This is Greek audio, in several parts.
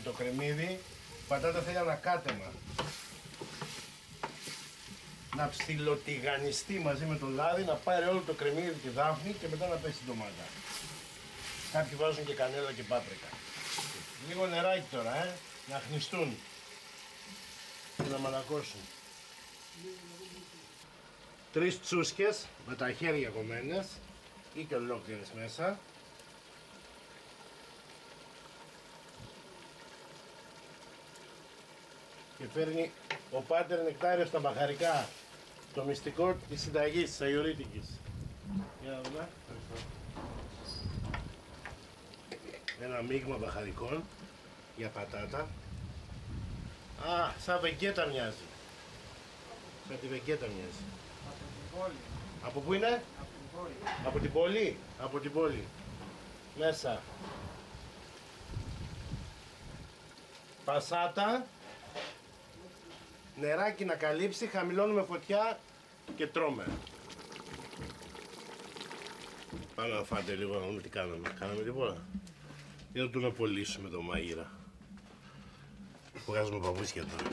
το κρεμμύδι, η πατάτα θέλει ανακάτεμα. Να ψιλοτηγανιστεί μαζί με το λάδι, να πάρει όλο το κρεμμύδι τη δάφνη και μετά να πέσει η ντομάτα. Κάποιοι βάζουν και κανέλα και πάπρικα. Λίγο νεράκι τώρα, να χνιστούν και να μαλακώσουν. 3 τσούσκες με τα χέρια κομμένες ή και ολόκληρες μέσα. Και φέρνει ο Πάτερ Νεκτάριος στα μπαχαρικά, το μυστικό της συνταγής, της αγιορείτικης. Για να δούμε. Ένα μείγμα μπαχαρικών για πατάτα. Α, σαν βεγγέτα μοιάζει. Σαν τη βεγγέτα μοιάζει. Από την πόλη. Από πού είναι? Από την πόλη. Από την πόλη. Από την πόλη. Μέσα. Πασάτα. Νεράκι να καλύψει, χαμηλώνουμε φωτιά και τρώμε. Πάμε να φάτε λίγο να δούμε τι κάναμε. Κάναμε τίποτα. Για να του να πωλήσουμε το μάγειρα. Βγάζουμε παπούτσια τώρα.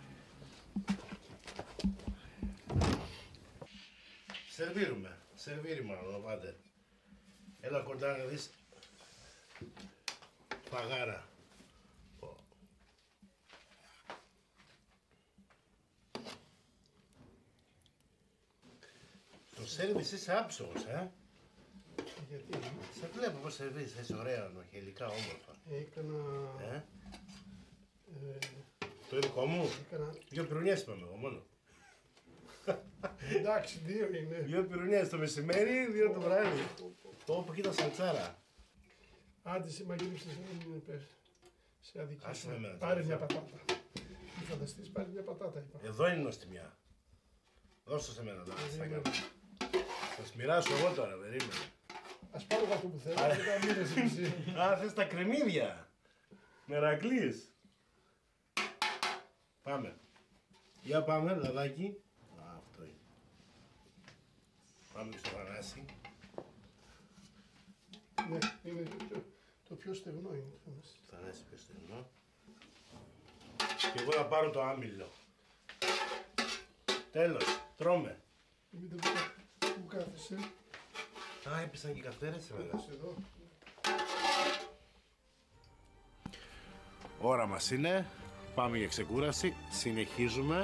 Σερβίρουμε. Σερβίρει μάλλον, πάτε. Έλα κοντά να δεις. Φαγάρα. Το σερβίς είσαι άψογος, Γιατί? Σε βλέπω πως σερβίς, είσαι ωραία, νοχελικά, όμορφα. Έκανα... Το δικό μου. Έκανα... 2 πυρουνιές είπαμε εγώ μόνο. Εντάξει, 2 είναι. 2 πυρουνιές το μεσημέρι, 2 το βράδυ. Πω, κοίτα σαλτσάρα. Άντε, σε μαγείρεψες, δεν είναι πες. Σε αδικία. Άσε με εμένα, Πάρε μια τώρα. πατάτα. Μη φανταστείς, πάρε μια πατάτα, είπα. Εδώ είναι η νοστιμιά. Δώσ' το σε μένα τώρα. Θα σας μοιράσω εγώ τώρα, περίμενε. Ας πάρω αυτό που θέλω και θα μείνεις εσύ. Α, θες τα κρεμμύδια. Μερακλής. Πάμε. Για πάμε, λαδάκι. Α, αυτό είναι. Πάμε και στο Θανάση. Ναι, είναι το πιο στεγνό είναι. Θανάση πιο στεγνό. Και εγώ θα πάρω το άμυλο. Τέλος, τρώμε. Μην το που κάθεσαι. Α, έπεσαν και οι καυτέρες σήμερα. Εδώ. Ώρα μας είναι. Πάμε για ξεκούραση. Συνεχίζουμε.